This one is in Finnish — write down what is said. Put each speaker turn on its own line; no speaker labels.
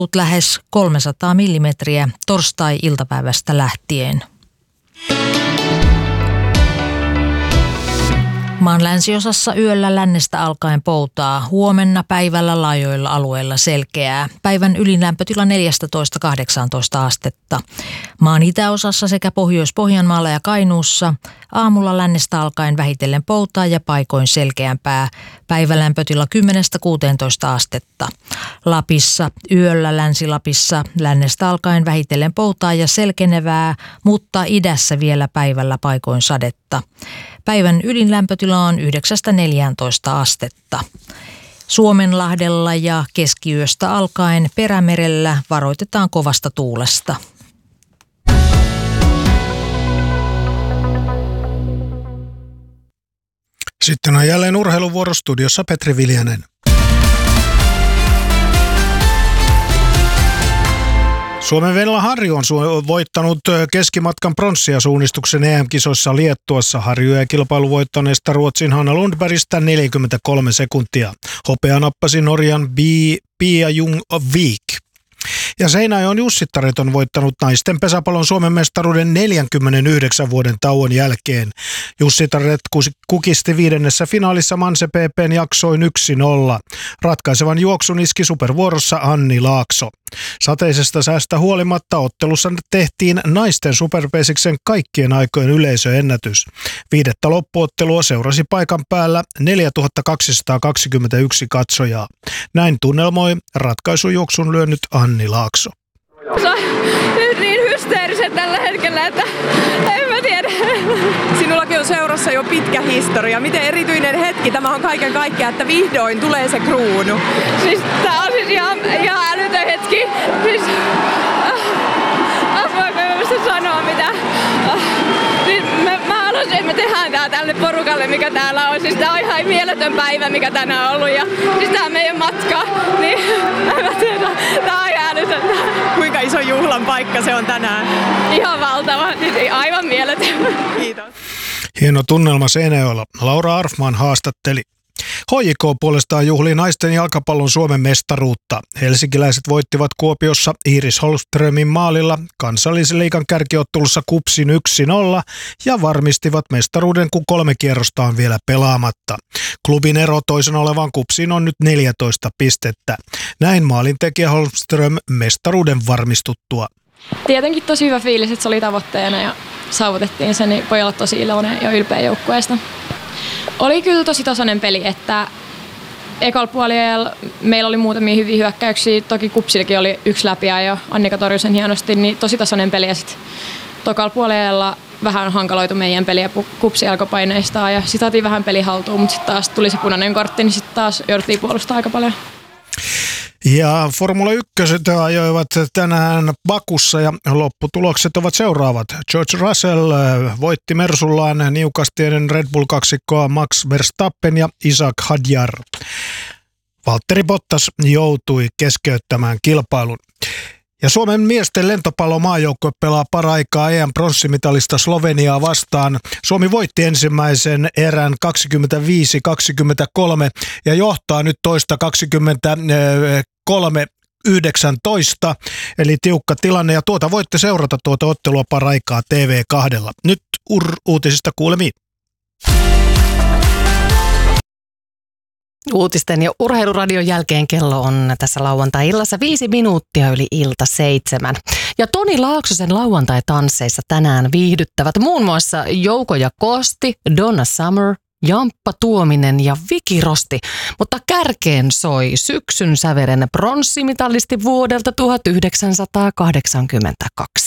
lähes 300 millimetriä torstai-iltapäivästä lähtien. Maan länsiosassa yöllä lännestä alkaen poutaa, huomenna päivällä laajoilla alueilla selkeää. Päivän ylinlämpötila 14-18 astetta. Maan itäosassa sekä Pohjois-Pohjanmaalla ja Kainuussa aamulla lännestä alkaen vähitellen poutaa ja paikoin selkeämpää. Päivälämpötila 10-16 astetta. Lapissa yöllä Länsi-Lapissa lännestä alkaen vähitellen poutaa ja selkenevää, mutta idässä vielä päivällä paikoin sadetta. Päivän ylinlämpötila on 9-14 astetta. Suomenlahdella ja keskiyöstä alkaen Perämerellä varoitetaan kovasta tuulesta.
Sitten on jälleen urheiluvuoro, studiossa Petri Viljanen. Suomen Venla Harju on voittanut keskimatkan pronssia suunnistuksen EM-kisoissa Liettuassa. Harju ja kilpailu voittaneesta Ruotsin Hanna Lundbergistä 43 sekuntia. Hopea nappasi Norjan Pia Jung-Vik. Ja Seinäjoen Jussittaret on voittanut naisten pesäpallon Suomen mestaruuden 49 vuoden tauon jälkeen. Jussittaret kukisti viidennessä finaalissa Manse PP:n jaksoin 1-0. Ratkaisevan juoksun iski supervuorossa Anni Laakso. Sateisesta säästä huolimatta ottelussa tehtiin naisten superpesiksen kaikkien aikojen yleisöennätys. Viidettä loppuottelua seurasi paikan päällä 4221 katsojaa. Näin tunnelmoi ratkaisujuoksun lyönyt Anni Laakso.
Se on nyt niin hysteerisen tällä hetkellä, että en mä tiedä.
Sinullakin on seurassa jo pitkä historia. Miten erityinen hetki tämä on kaiken kaikkiaan, että vihdoin tulee se kruunu?
Siis tää on siis ihan älytön hetki. Siis, voiko sanoa mitä? Siis mä haluaisin, että me tehdään tää tälle porukalle, mikä täällä on. Siis tää on ihan mieletön päivä, mikä tänään on ollut. Ja siis tää meidän matka, niin en mä tiedä, tää on ihan älytön.
Kuinka iso juhlan paikka se on tänään?
Ihan valtava, siis aivan mieletön.
Kiitos.
Hieno tunnelma Seinäjoella. Laura Arfman haastatteli. HJK puolestaan juhlii naisten jalkapallon Suomen mestaruutta. Helsinkiläiset voittivat Kuopiossa Iris Holmströmin maalilla kansallisen liigan kärkiottelussa KuPSin 1-0 ja varmistivat mestaruuden, kun 3 kierrosta on vielä pelaamatta. Klubin ero toisen olevan KuPSin on nyt 14 pistettä. Näin maalintekijä Holmström mestaruuden varmistuttua.
Tietenkin tosi hyvä fiilis, että se oli tavoitteena ja saavutettiin sen, niin voi olla tosi iloinen ja ylpeä joukkueesta. Oli kyllä tosi tasainen peli, että ekalla puoliajalla meillä oli muutamia hyviä hyökkäyksiä. Toki KuPSillakin oli yksi läpi ja Annika torjui sen hienosti, niin tosi tasainen peli. Ja sitten tokalla puoliajalla vähän hankaloitu meidän peliä KuPSi alkoi paineistaa ja sitten saatiin vähän peli haltuun, mutta sitten taas tuli se punainen kortti, niin sitten taas jouduttiin puolustaa aika paljon.
Ja Formula 1 ajoivat tänään Bakussa ja lopputulokset ovat seuraavat. George Russell voitti Mersullaan niukasti ennen Red Bull-kaksikkoa Max Verstappen ja Isaac Hadjar. Valtteri Bottas joutui keskeyttämään kilpailun. Ja Suomen miesten lentopallomaajoukkue pelaa paraikaa EM-pronssimitalista Sloveniaa vastaan. Suomi voitti ensimmäisen erän 25-23 ja johtaa nyt toista 23-19, eli tiukka tilanne. Ja voitte seurata tuota ottelua paraikaa TV2. Nyt uutisista kuulemiin.
Uutisten ja urheiluradion jälkeen kello on tässä lauantai-illassa 5 minuuttia yli 7. Ja Toni Laaksosen lauantai-tansseissa tänään viihdyttävät muun muassa Jouko ja Kosti, Donna Summer, Jamppa Tuominen ja Viki Rosti. Mutta kärkeen soi syksyn säveren pronssimitalisti vuodelta 1982.